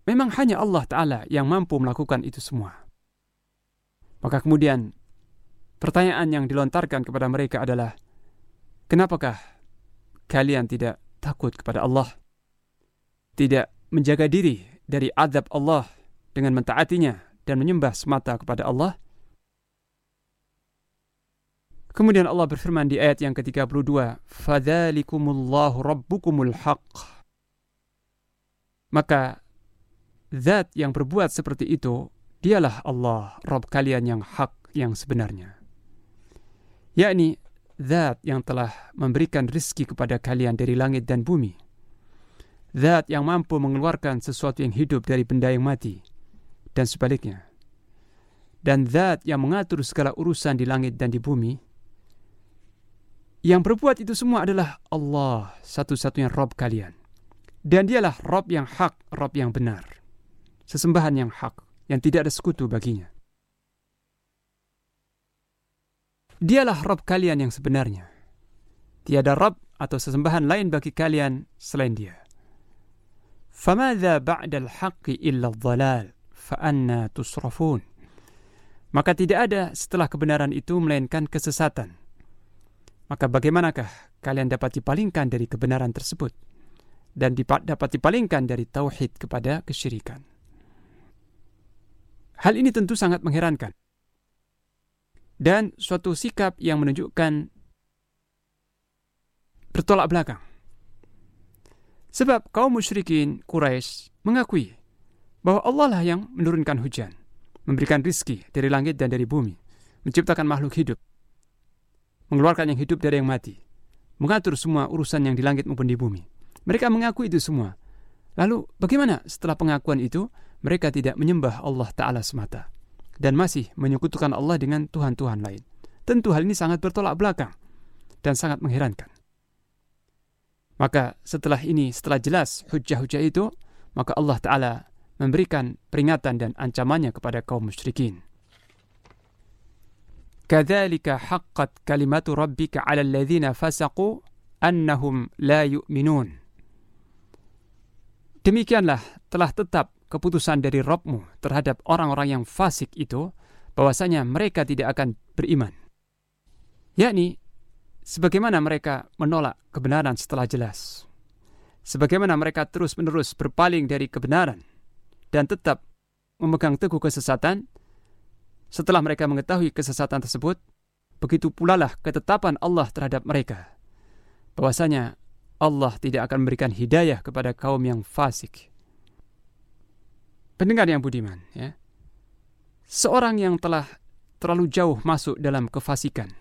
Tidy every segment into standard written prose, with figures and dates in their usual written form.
memang hanya Allah Ta'ala yang mampu melakukan itu semua. Maka kemudian pertanyaan yang dilontarkan kepada mereka adalah, kenapakah kalian tidak takut kepada Allah? Tidak menjaga diri dari azab Allah dengan mentaatinya dan menyembah semata kepada Allah? Kemudian Allah berfirman di ayat yang ke-32, "Fadzalikumullahu rabbukumul haqq." Maka zat yang berbuat seperti itu, dialah Allah, Rabb kalian yang hak, yang sebenarnya. Yakni zat yang telah memberikan rizki kepada kalian dari langit dan bumi. Zat yang mampu mengeluarkan sesuatu yang hidup dari benda yang mati, dan sebaliknya. Dan zat yang mengatur segala urusan di langit dan di bumi. Yang berbuat itu semua adalah Allah, satu-satunya Rabb kalian. Dan dialah Rabb yang hak, Rabb yang benar. Sesembahan yang hak, yang tidak ada sekutu baginya. Dialah Rabb kalian yang sebenarnya. Tiada Rabb atau sesembahan lain bagi kalian selain Dia. فَمَاذَا بَعْدَ الْحَقِّ إِلَّا الضَّلَالِ فَأَنَّا تُصْرَفُونَ. Maka tidak ada setelah kebenaran itu melainkan kesesatan. Maka bagaimanakah kalian dapat dipalingkan dari kebenaran tersebut dan dapat dipalingkan dari tauhid kepada kesyirikan? Hal ini tentu sangat mengherankan dan suatu sikap yang menunjukkan bertolak belakang. Sebab kaum musyrikin Quraisy mengakui bahwa Allah lah yang menurunkan hujan, memberikan rizki dari langit dan dari bumi, menciptakan makhluk hidup, mengeluarkan yang hidup dari yang mati, mengatur semua urusan yang di langit maupun di bumi. Mereka mengaku itu semua. Lalu bagaimana setelah pengakuan itu mereka tidak menyembah Allah Ta'ala semata dan masih menyekutukan Allah dengan Tuhan-Tuhan lain? Tentu hal ini sangat bertolak belakang dan sangat mengherankan. Maka setelah jelas hujah-hujah itu, maka Allah Ta'ala memberikan peringatan dan ancamannya kepada kaum musyrikin. Kadzalika haqqat kalimatu rabbika 'alal ladzina fasaqu annahum la yu'minun. Demikianlah telah tetap keputusan dari Rabb-mu terhadap orang-orang yang fasik itu, bahwasanya mereka tidak akan beriman. Yakni sebagaimana mereka menolak kebenaran setelah jelas, sebagaimana mereka terus-menerus berpaling dari kebenaran dan tetap memegang teguh kesesatan. Setelah mereka mengetahui kesesatan tersebut, begitu pula lah ketetapan Allah terhadap mereka, bahwasanya Allah tidak akan memberikan hidayah kepada kaum yang fasik. Pendengar yang budiman, ya. Seorang yang telah terlalu jauh masuk dalam kefasikan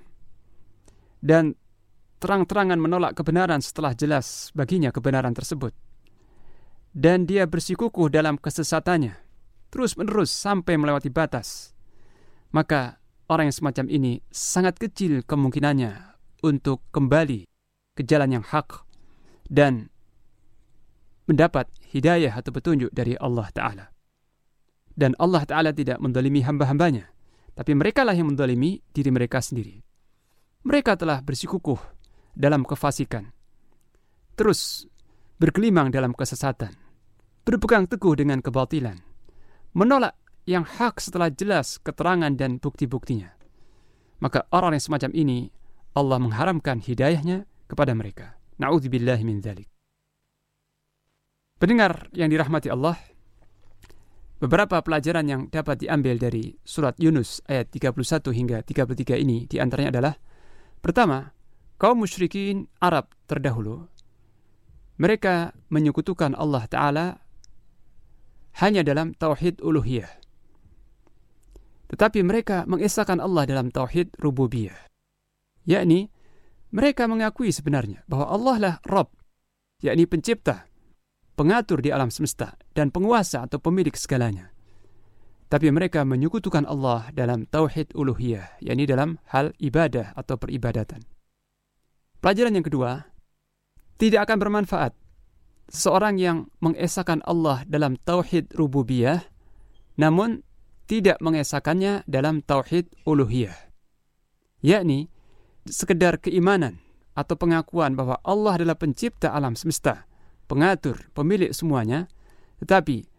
dan terang-terangan menolak kebenaran setelah jelas baginya kebenaran tersebut, dan dia bersikukuh dalam kesesatannya terus-menerus sampai melewati batas, maka orang yang semacam ini sangat kecil kemungkinannya untuk kembali ke jalan yang hak dan mendapat hidayah atau petunjuk dari Allah Ta'ala. Dan Allah Ta'ala tidak mendolimi hamba-hambanya, tapi mereka lah yang mendolimi diri mereka sendiri. Mereka telah bersikukuh dalam kefasikan, terus bergelimang dalam kesesatan, berpegang teguh dengan kebatilan, menolak yang hak setelah jelas keterangan dan bukti-buktinya. Maka orang yang semacam ini Allah mengharamkan hidayahnya kepada mereka. Na'udzubillahi min dzalik. Pendengar yang dirahmati Allah, beberapa pelajaran yang dapat diambil dari surat Yunus ayat 31 hingga 33 ini diantaranya adalah: pertama, kaum musyrikin Arab terdahulu, mereka menyekutukan Allah Ta'ala hanya dalam tauhid uluhiyah. Tetapi mereka mengesahkan Allah dalam tauhid rububiyah. Yakni, mereka mengakui sebenarnya bahwa Allah lah Rabb, yakni pencipta, pengatur di alam semesta, dan penguasa atau pemilik segalanya. Tapi mereka menyekutukan Allah dalam tauhid uluhiyah, yakni dalam hal ibadah atau peribadatan. Pelajaran yang kedua, tidak akan bermanfaat seorang yang mengesahkan Allah dalam tauhid rububiyah, namun tidak mengesahkannya dalam tauhid uluhiyah. Yakni, sekedar keimanan atau pengakuan bahwa Allah adalah pencipta alam semesta, pengatur, pemilik semuanya, tetapi